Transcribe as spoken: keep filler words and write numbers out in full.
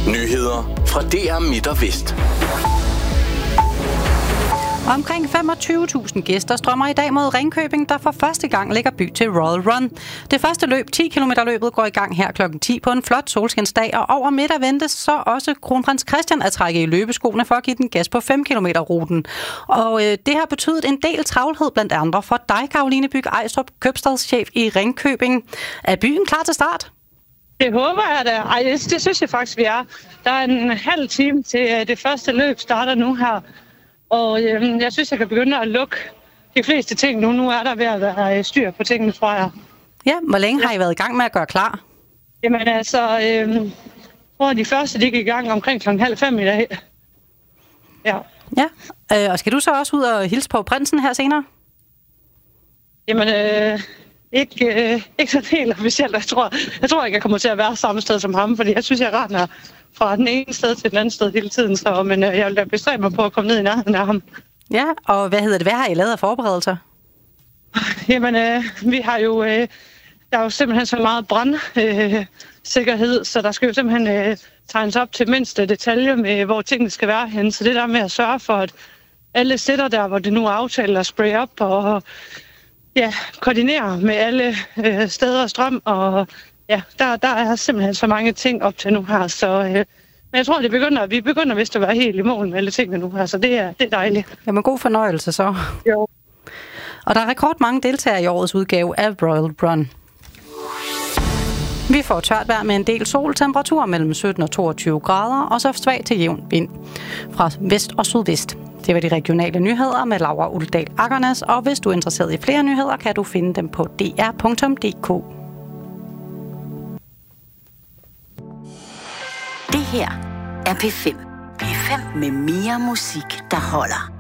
Nyheder fra D R Midt og Vest. Omkring femogtyve tusind gæster strømmer i dag mod Ringkøbing, der for første gang lægger by til Royal Run. Det første løb, ti kilometer løbet, går i gang her klokken ti på en flot solskinsdag, og over middag ventes så også kronprins Christian at trække i løbeskoene for at give den gas på fem kilometer ruten. Og øh, det har betydet en del travlhed blandt andre for dig, Caroline Byg Ejstrup, købstadschef i Ringkøbing. Er byen klar til start? Det håber jeg da. Ej, det, det synes jeg faktisk, vi er. Der er en halv time til det første løb starter nu her. Og øhm, jeg synes, jeg kan begynde at lukke de fleste ting nu. Nu er der ved at være styr på tingene, tror jeg. Ja, hvor længe har I været i gang med at gøre klar? Jamen altså, øhm, jeg tror, de første de gik i gang omkring klokken halv fem i dag. Ja. Ja, øh, og skal du så også ud og hilse på prinsen her senere? Jamen, øh, ikke, øh, ikke så helt officielt. Jeg tror, jeg tror ikke, jeg kommer til at være samme sted som ham, fordi jeg synes, jeg render fra den ene sted til den anden sted hele tiden. Så, men øh, jeg vil da bestræbe mig på at komme ned i nærheden af ham. Ja, og hvad hedder det? Hvad har I lavet af forberedelser? Jamen, øh, vi har jo... Øh, der er jo simpelthen så meget brandsikkerhed, øh, så der skal jo simpelthen øh, tegnes op til mindste detalje med, hvor tingene skal være henne. Så det der med at sørge for, at alle sætter der, hvor det nu er aftalt at spraye op og ja, koordinere med alle øh, steder og strøm. Og ja, der, der er simpelthen så mange ting op til nu her, så... Øh, Men jeg tror, det begynder, vi begynder vist at være helt i mål med alle tingene nu her, så det er, det er dejligt. Jamen, god fornøjelse så. Jo. Og der er rekordmange deltagere i årets udgave af Royal Run. Vi får tørt vejr med en del sol, temperatur mellem sytten og toogtyve grader, og så svag til jævn vind fra vest og sydvest. Det var de regionale nyheder med Laura Uldal Akernes, og hvis du er interesseret i flere nyheder, kan du finde dem på d r punktum d k. Det her er P fem. P fem med mere musik, der holder.